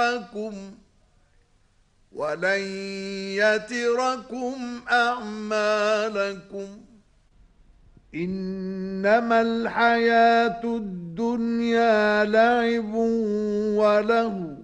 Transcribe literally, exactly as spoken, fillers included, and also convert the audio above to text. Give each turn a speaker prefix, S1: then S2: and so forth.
S1: لكم ولن يتركم أعمالكم إنما الحياة الدنيا لعب وله